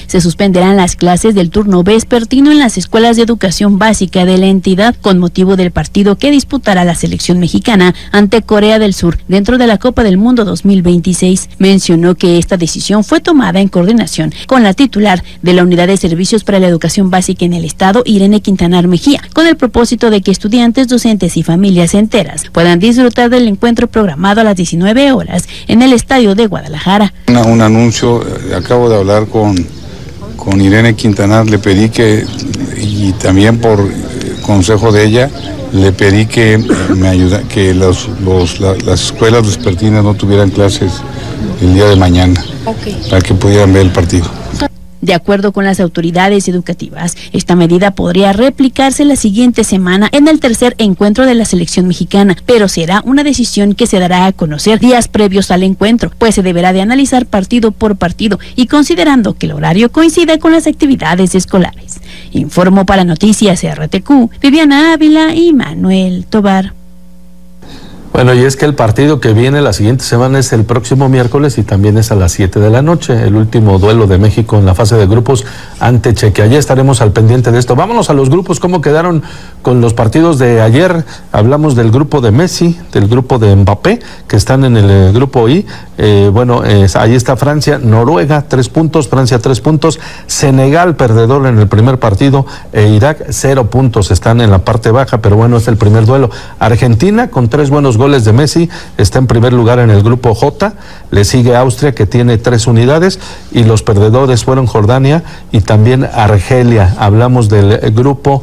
se suspenderán las clases del turno vespertino en las escuelas de educación básica de la entidad con motivo del partido que disputará la selección mexicana ante Corea del Sur dentro de la Copa del Mundo 2026. Mencionó que esta decisión fue tomada en coordinación con la titular de la Unidad de Servicios para la Educación Básica en el Estado, Irene Quintanar Mejía, con el propósito de que estudiantes, docentes y familias enteras puedan disfrutar del encuentro programado a las 19 horas en el Estadio de Guadalajara. Un anuncio, acabo de hablar con Irene Quintanar, le pedí que, y también por consejo de ella, le pedí que me ayuda, que las escuelas vespertinas no tuvieran clases el día de mañana, para que pudieran ver el partido. De acuerdo con las autoridades educativas, esta medida podría replicarse la siguiente semana en el tercer encuentro de la selección mexicana, pero será una decisión que se dará a conocer días previos al encuentro, pues se deberá de analizar partido por partido y considerando que el horario coincide con las actividades escolares. Informó para Noticias RTQ, Viviana Ávila y Manuel Tobar. Bueno, y es que el partido que viene la siguiente semana es el próximo miércoles y también es a las 7 de la noche, el último duelo de México en la fase de grupos ante Chequia. Allí estaremos al pendiente de esto. Vámonos a los grupos, ¿cómo quedaron con los partidos de ayer? Hablamos del grupo de Messi, del grupo de Mbappé, que están en el grupo I. Ahí está Francia, Noruega, 3 puntos, Francia 3 puntos, Senegal, perdedor en el primer partido, Irak, 0 puntos, están en la parte baja, pero bueno, es el primer duelo. Argentina, con 3 buenos goles de Messi, está en primer lugar en el grupo J, le sigue Austria, que tiene 3 unidades, y los perdedores fueron Jordania y también Argelia. Hablamos del grupo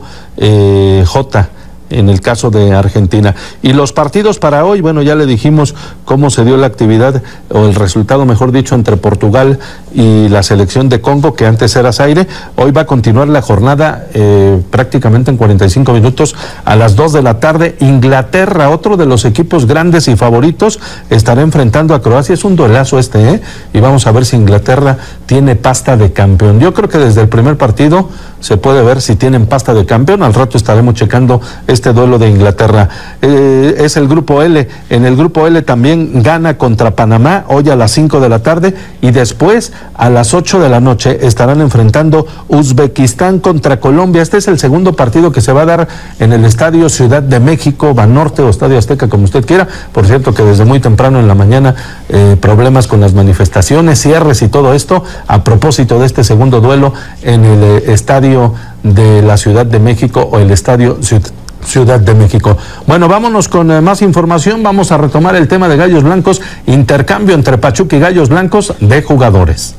J, en el caso de Argentina. Y los partidos para hoy, bueno, ya le dijimos cómo se dio la actividad, o el resultado, mejor dicho, entre Portugal y la selección de Congo, que antes era Zaire. Hoy va a continuar la jornada prácticamente en 45 minutos a las 2 de la tarde. Inglaterra, otro de los equipos grandes y favoritos, estará enfrentando a Croacia. Es un duelazo y vamos a ver si Inglaterra tiene pasta de campeón. Yo creo que desde el primer partido se puede ver si tienen pasta de campeón. Al rato estaremos checando este duelo de Inglaterra. Es el grupo L. En el grupo L también Ghana contra Panamá, hoy a las 5 de la tarde, y después a las 8 de la noche estarán enfrentando Uzbekistán contra Colombia. Este es el segundo partido que se va a dar en el Estadio Ciudad de México, Banorte o Estadio Azteca, como usted quiera. Por cierto, que desde muy temprano en la mañana problemas con las manifestaciones, cierres y todo esto, a propósito de este segundo duelo en el Estadio de la Ciudad de México o el Estadio Ciudad de México. Bueno, vámonos con más información. Vamos a retomar el tema de Gallos Blancos, intercambio entre Pachuca y Gallos Blancos de jugadores.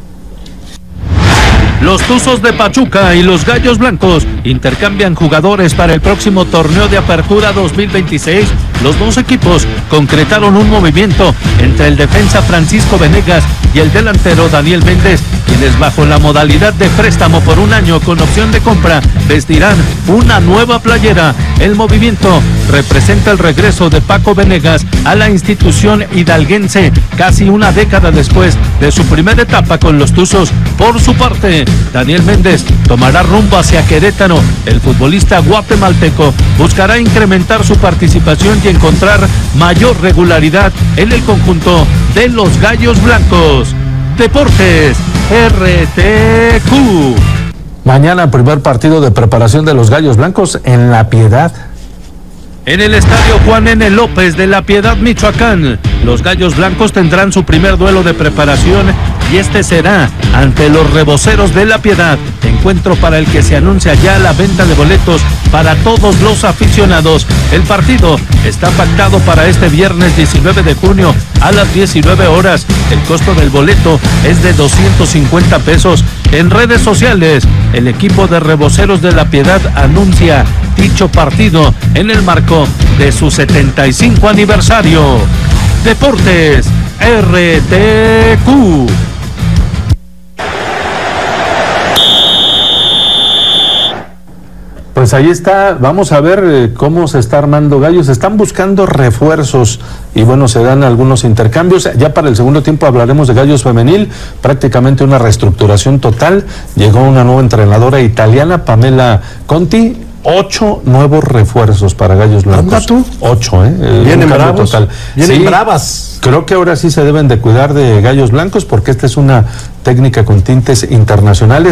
Los Tuzos de Pachuca y los Gallos Blancos intercambian jugadores para el próximo torneo de Apertura 2026. Los dos equipos concretaron un movimiento entre el defensa Francisco Venegas y el delantero Daniel Méndez, quienes bajo la modalidad de préstamo por 1 año con opción de compra vestirán una nueva playera. El movimiento representa el regreso de Paco Venegas a la institución hidalguense casi una década después de su primera etapa con los Tuzos. Por su parte, Daniel Méndez tomará rumbo hacia Querétaro. El futbolista guatemalteco buscará incrementar su participación y encontrar mayor regularidad en el conjunto de los Gallos Blancos. Deportes RTQ. Mañana, primer partido de preparación de los Gallos Blancos en La Piedad. En el estadio Juan N. López de La Piedad, Michoacán, los Gallos Blancos tendrán su primer duelo de preparación y este será ante los Reboceros de La Piedad, encuentro para el que se anuncia ya la venta de boletos para todos los aficionados. El partido está pactado para este viernes 19 de junio a las 19 horas. El costo del boleto es de 250 pesos. En redes sociales, el equipo de Reboceros de La Piedad anuncia dicho partido en el marco de su 75 aniversario. Deportes RTQ. Pues ahí está, vamos a ver cómo se está armando Gallos. Están buscando refuerzos y bueno, se dan algunos intercambios. Ya para el segundo tiempo hablaremos de Gallos Femenil, prácticamente una reestructuración total. Llegó una nueva entrenadora italiana, Pamela Conti. 8 nuevos refuerzos para Gallos Blancos. ¿Anda tú? 8, Vienen bravos. Total. Vienen sí, bravas. Creo que ahora sí se deben de cuidar de Gallos Blancos porque esta es una técnica con tintes internacionales.